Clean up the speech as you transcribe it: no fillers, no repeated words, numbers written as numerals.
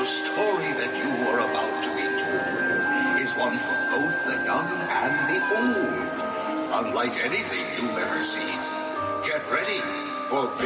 story that you are about to be told is one for both the young and the old. Unlike anything you've ever seen. Get ready for